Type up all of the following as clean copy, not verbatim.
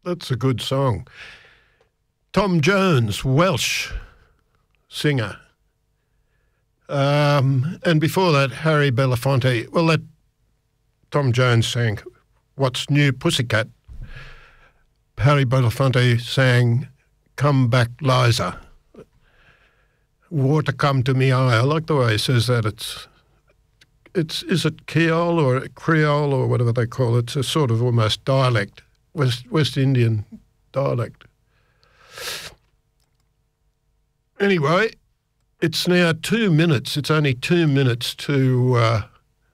That's a good song. Tom Jones, Welsh singer. And before that, Harry Belafonte. Well, that Tom Jones sang What's New, Pussycat. Harry Belafonte sang Come Back, Liza. Water come to me eye. I like the way he says that. Is it Creole or whatever they call it? It's a sort of almost dialect, West Indian dialect. Anyway, it's now 2 minutes. It's only 2 minutes to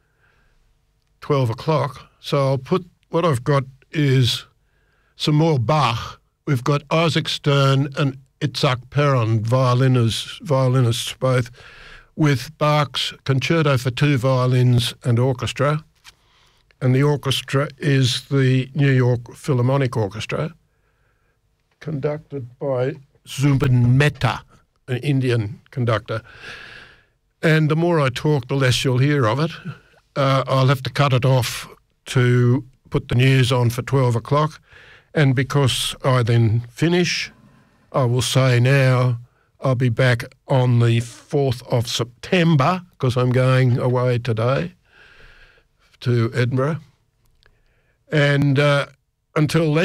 12 o'clock. So I'll put, what I've got is some more Bach. We've got Isaac Stern and Itzhak Perron, violinists both, with Bach's Concerto for Two Violins and Orchestra. And the orchestra is the New York Philharmonic Orchestra, conducted by Zubin Mehta, an Indian conductor. And the more I talk, the less you'll hear of it. I'll have to cut it off to put the news on for 12 o'clock. And because I then finish, I will say now I'll be back on the 4th of September, because I'm going away today to Edinburgh. And until then,